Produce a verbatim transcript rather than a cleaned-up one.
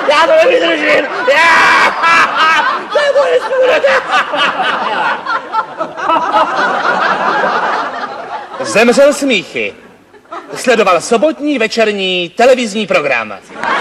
Já to nevydržím! Já! To je moje smůra! Zemřel smíchy. Sledoval sobotní večerní televizní program.